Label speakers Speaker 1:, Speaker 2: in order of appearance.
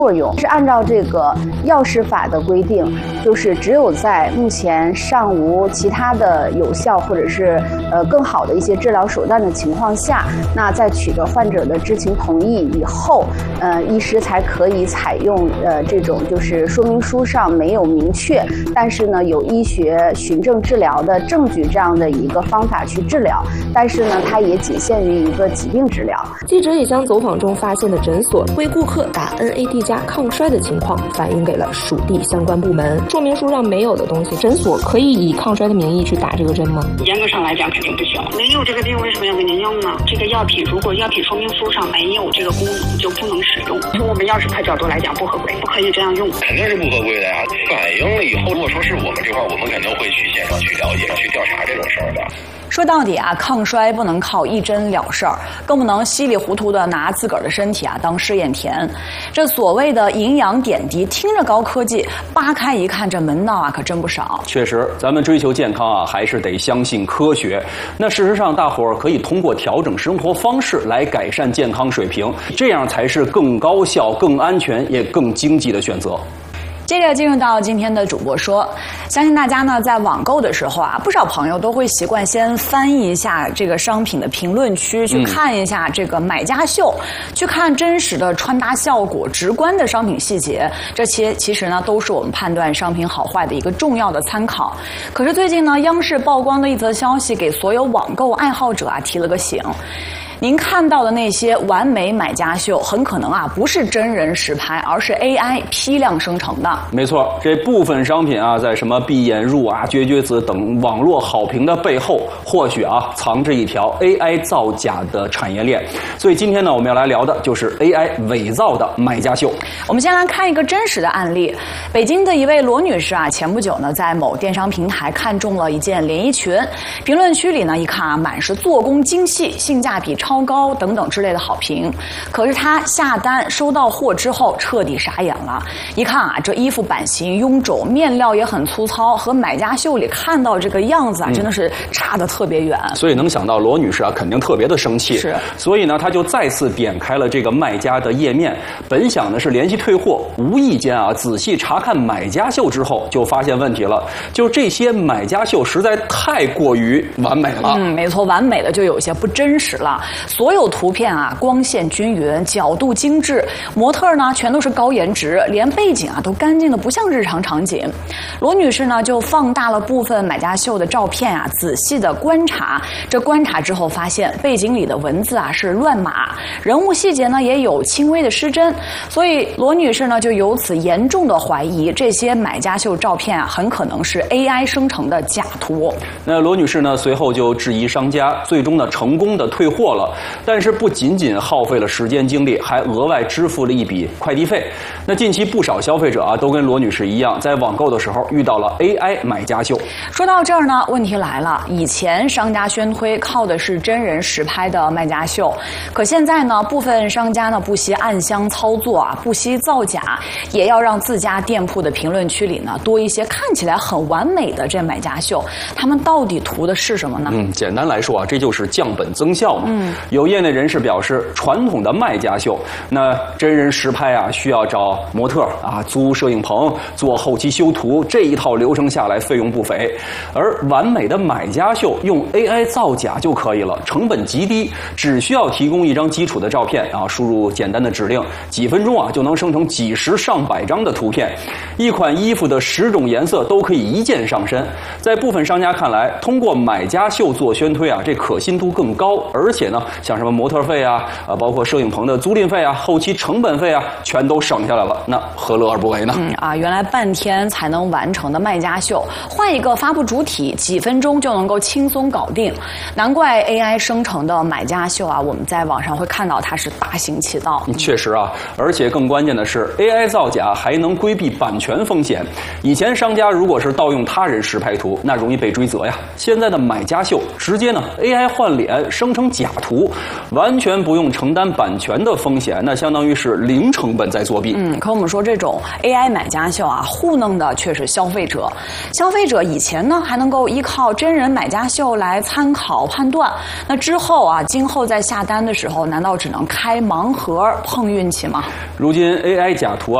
Speaker 1: 作用是按照这个药事法的规定，就是只有在目前尚无其他的有效或者是更好的一些治疗手段的情况下，那在取得患者的知情同意以后，医师才可以采用这种就是说明书上没有明确，但是呢有医学循证治疗的证据这样的一个方法去治疗，但是呢它也仅限于一个疾病治疗。
Speaker 2: 记者也将走访中发现的诊所为顾客打 NAD+ 抗衰的情况反映给了属地相关部门。说明书上没有的东西，诊所可以以抗衰的名义去打这个针吗？
Speaker 3: 严格上来讲肯定不行。没有这个病为什么要给您用呢？这个药品如果药品说明书上没有这个功能，就不能使用。从我们药事派角度来讲不合规，不可以这样用。
Speaker 4: 肯定是不合规的呀！反映了以后，如果说是我们这块，我们肯定会去现场去了解、去调查这种事儿的。
Speaker 5: 说到底啊，抗衰不能靠一针了事儿，更不能稀里糊涂的拿自个儿的身体啊当试验田。这所谓的营养点滴，听着高科技，扒开一看，这门道啊可真不少。
Speaker 6: 确实，咱们追求健康啊，还是得相信科学。那事实上，大伙儿可以通过调整生活方式来改善健康水平，这样才是更高效、更安全也更经济的选择。
Speaker 5: 接着进入到今天的主播说，相信大家呢在网购的时候啊，不少朋友都会习惯先翻译一下这个商品的评论区，去看一下这个买家秀，去看真实的穿搭效果、直观的商品细节，这些其实呢都是我们判断商品好坏的一个重要的参考。可是最近呢，央视曝光的一则消息给所有网购爱好者啊提了个醒。您看到的那些完美买家秀，很可能啊不是真人实拍，而是 AI 批量生成的。
Speaker 6: 没错，这部分商品啊，在什么闭眼入啊、绝绝子等网络好评的背后，或许啊藏着一条 AI 造假的产业链。所以今天呢，我们要来聊的就是 AI 伪造的买家秀。
Speaker 5: 我们先来看一个真实的案例。北京的一位罗女士啊，前不久呢，在某电商平台看中了一件连衣裙，评论区里呢一看啊，满是做工精细、性价比超高等等之类的好评。可是她下单收到货之后，彻底傻眼了。一看啊，这衣服版型臃肿，面料也很粗糙，和买家秀里看到这个样子啊，真的是差得特别远。
Speaker 6: 所以能想到罗女士啊，肯定特别的生气。
Speaker 5: 是。
Speaker 6: 所以呢，她就再次点开了这个卖家的页面，本想呢是联系退货，无意间啊仔细查看买家秀之后，就发现问题了。就这些买家秀实在太过于完美了。
Speaker 5: 没错，完美的就有些不真实了。所有图片啊，光线均匀，角度精致，模特呢全都是高颜值，连背景啊都干净的不像日常场景。罗女士呢就放大了部分买家秀的照片啊，仔细的观察。这观察之后发现，背景里的文字啊是乱码，人物细节呢也有轻微的失真。所以罗女士呢就由此严重的怀疑，这些买家秀照片啊很可能是 AI 生成的假图。
Speaker 6: 那罗女士呢随后就质疑商家，最终呢成功的退货了。但是不仅仅耗费了时间精力，还额外支付了一笔快递费。那近期不少消费者啊，都跟罗女士一样，在网购的时候遇到了 AI 买家秀。
Speaker 5: 说到这儿呢，问题来了，以前商家宣推靠的是真人实拍的卖家秀，可现在呢，部分商家呢不惜暗箱操作啊，不惜造假，也要让自家店铺的评论区里呢多一些看起来很完美的这买家秀。他们到底图的是什么呢？
Speaker 6: 简单来说啊，这就是降本增效嘛。有业内人士表示，传统的卖家秀，那真人实拍啊，需要找模特啊，租摄影棚，做后期修图，这一套流程下来费用不菲。而完美的买家秀用 AI 造假就可以了，成本极低，只需要提供一张基础的照片啊，输入简单的指令，几分钟啊就能生成几十上百张的图片。一款衣服的10种颜色都可以一键上身。在部分商家看来，通过买家秀做宣推啊，这可信度更高，而且呢，像什么模特费啊，包括摄影棚的租赁费啊，后期成本费啊，全都省下来了，那何乐而不为呢？
Speaker 5: 原来半天才能完成的卖家秀，换一个发布主体，几分钟就能够轻松搞定。难怪 AI 生成的买家秀啊，我们在网上会看到它是大行其道。
Speaker 6: 确实啊，而且更关键的是 ，AI 造假还能规避版权风险。以前商家如果是盗用他人实拍图，那容易被追责呀。现在的买家秀直接呢 AI 换脸生成假图。 图，完全不用承担版权的风险，那相当于是零成本在作弊。
Speaker 5: 可我们说这种 AI 买家秀啊，糊弄的却是消费者。消费者以前呢还能够依靠真人买家秀来参考判断，那之后啊，今后在下单的时候，难道只能开盲盒碰运气吗？
Speaker 6: 如今 AI 假图